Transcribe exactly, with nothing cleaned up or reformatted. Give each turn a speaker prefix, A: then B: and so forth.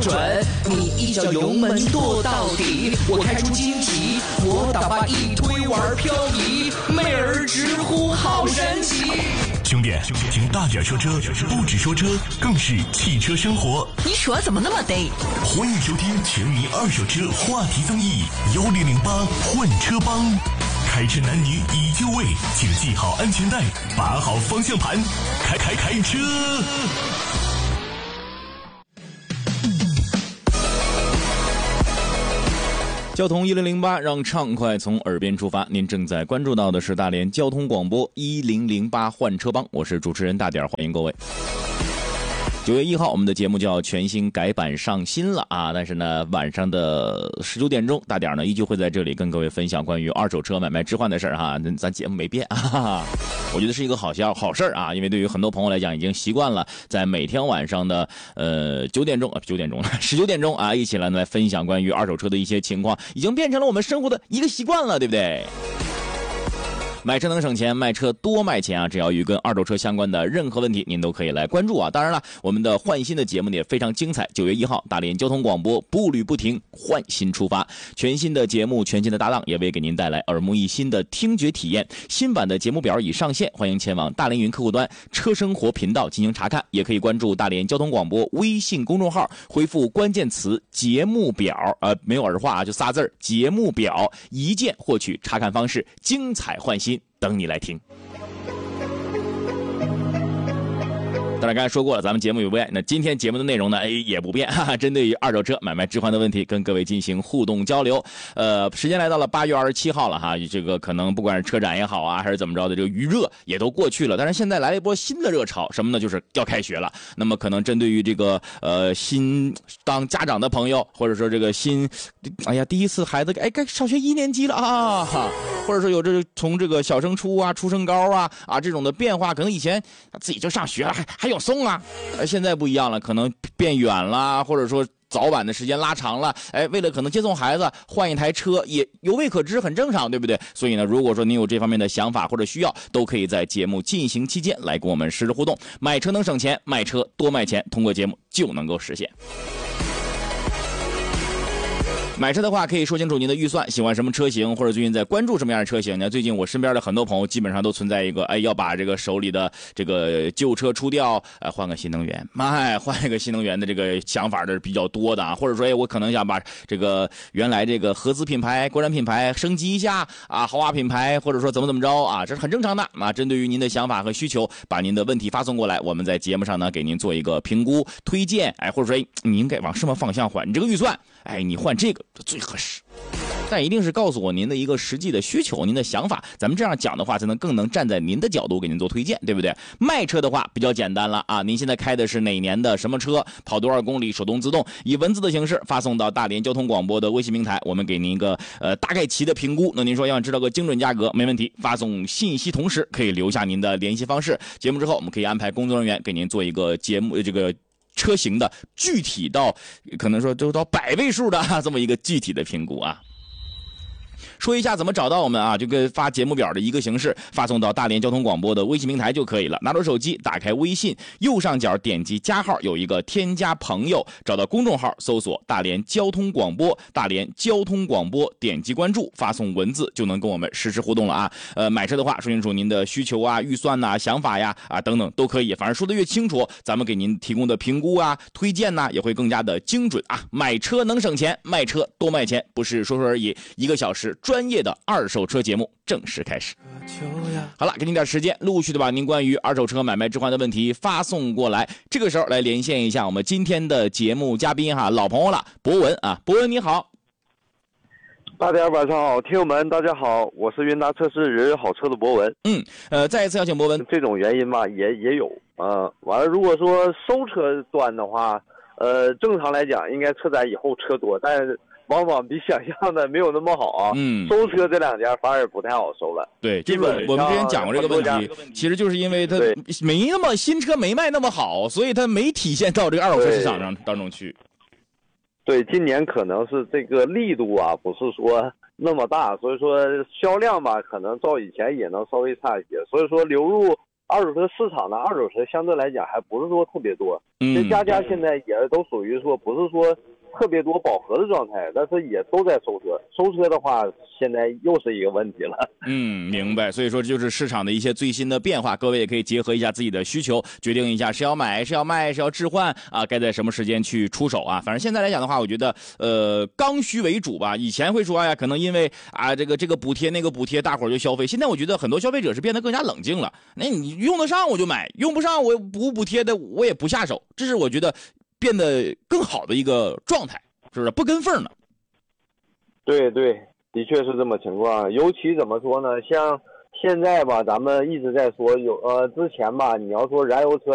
A: 准，你一脚油门跺到底，我开出金蹄，我打把一推玩漂移，妹儿直呼好神奇。
B: 兄弟，听大点说车，不止说车，更是汽车生活。
C: 你说怎么那么得？
B: 欢迎收听全民二手车话题综艺幺零零八换车帮。开车男女已就位，请系好安全带，把好方向盘，开开开车。
D: 交通一零零八，让畅快从耳边出发。您正在关注到的是大连交通广播一零零八换车帮，我是主持人大点，欢迎各位。九月一号，我们的节目就要全新改版上新了啊！但是呢，晚上的十九点钟，大点呢依旧会在这里跟各位分享关于二手车买卖置换的事儿哈。咱节目没变啊，我觉得是一个好消好事儿啊，因为对于很多朋友来讲，已经习惯了在每天晚上的呃九点钟啊九点钟了十九点钟啊，一起来来分享关于二手车的一些情况，已经变成了我们生活的一个习惯了，对不对？买车能省钱，卖车多卖钱啊！只要与跟二手车相关的任何问题，您都可以来关注啊！当然了，我们的换新的节目也非常精彩。九月一号，大连交通广播步履不停，换新出发，全新的节目，全新的搭档，也为给您带来耳目一新的听觉体验。新版的节目表已上线，欢迎前往大连云客户端车生活频道进行查看，也可以关注大连交通广播微信公众号，回复关键词节目表，呃，没有儿化啊，就仨字儿节目表，一键获取查看方式，精彩换新。等你来听。当然刚才说过了，咱们节目有变，那今天节目的内容呢，哎也不变，哈哈，针对于二手车买卖置换的问题，跟各位进行互动交流。呃，时间来到了八月二十七号了哈，这个可能不管是车展也好啊，还是怎么着的，这个余热也都过去了。但是现在来了一波新的热潮，什么呢？就是要开学了。那么可能针对于这个呃新当家长的朋友，或者说这个新，哎呀第一次孩子哎该上学一年级了啊，或者说有这从这个小升初啊、初升高啊啊这种的变化，可能以前自己就上学了，还还有送啊，呃，现在不一样了，可能变远了，或者说早晚的时间拉长了，哎，为了可能接送孩子换一台车也有未可知，很正常，对不对？所以呢，如果说您有这方面的想法或者需要，都可以在节目进行期间来跟我们实时互动。买车能省钱，卖车多卖钱，通过节目就能够实现。买车的话，可以说清楚您的预算，喜欢什么车型，或者最近在关注什么样的车型呢？最近我身边的很多朋友基本上都存在一个，哎，要把这个手里的这个旧车出掉，呃，换个新能源，哎，换一个新能源的这个想法的是比较多的啊。或者说，哎，我可能想把这个原来这个合资品牌、国产品牌升级一下啊，豪华品牌，或者说怎么怎么着啊，这是很正常的啊。针对于您的想法和需求，把您的问题发送过来，我们在节目上呢给您做一个评估、推荐，哎，或者说，哎，你应该往什么方向换？你这个预算，哎，你换这个最合适，但一定是告诉我您的一个实际的需求，您的想法，咱们这样讲的话才能更能站在您的角度给您做推荐，对不对？卖车的话比较简单了啊，您现在开的是哪年的什么车，跑多少公里，手动自动，以文字的形式发送到大连交通广播的微信平台，我们给您一个呃大概齐的评估。那您说要知道个精准价格，没问题，发送信息同时可以留下您的联系方式，节目之后我们可以安排工作人员给您做一个节目这个车型的具体到可能说都到百位数的这么一个具体的评估啊。说一下怎么找到我们啊，就跟发节目表的一个形式，发送到大连交通广播的微信平台就可以了。拿着手机，打开微信，右上角点击加号，有一个添加朋友，找到公众号，搜索大连交通广播，大连交通广播，点击关注，发送文字就能跟我们实时互动了啊。呃，买车的话，说清楚您的需求啊、预算呐、啊、想法呀啊等等都可以，反正说的越清楚，咱们给您提供的评估啊、推荐呐、啊、也会更加的精准啊。买车能省钱，卖车多卖钱，不是说说而已。一个小时。专业的二手车节目正式开始。好了，给您点时间，陆续的把您关于二手车买卖置换的问题发送过来。这个时候来连线一下我们今天的节目嘉宾哈，老朋友了，博文啊，博文你好。
E: 大家晚上好，听友们大家好，我是云达测试人人好车的博文。
D: 嗯，呃，再一次邀请博文。
E: 这种原因吧，也也有，呃，完了，如果说收车端的话，呃，正常来讲应该车展以后车多，但是往往比想象的没有那么好啊。嗯，收车这两家反而不太好收了。
D: 对，基本我们之前讲过这个问题，其实就是因为它没那么新车没卖那么好，所以它没体现到这个二手车市场上当中去。
E: 对，今年可能是这个力度啊，不是说那么大，所以说销量吧，可能照以前也能稍微差一些。所以说流入二手车市场的二手车相对来讲还不是说特别多，
D: 嗯，
E: 这家家现在也都属于说不是说特别多饱和的状态，但是也都在收车。收车的话，现在又是一个问题了。
D: 嗯，明白。所以说，就是市场的一些最新的变化，各位也可以结合一下自己的需求，决定一下是要买、是要卖、是要置换啊，该在什么时间去出手啊。反正现在来讲的话，我觉得呃刚需为主吧。以前会说哎呀，可能因为啊这个这个补贴那个补贴，大伙儿就消费。现在我觉得很多消费者是变得更加冷静了。那你用得上我就买，用不上我补补贴的我也不下手。这是我觉得变得更好的一个状态，是不是不跟风呢？
E: 对对，的确是这么情况。尤其怎么说呢，像现在吧，咱们一直在说有呃之前吧，你要说燃油车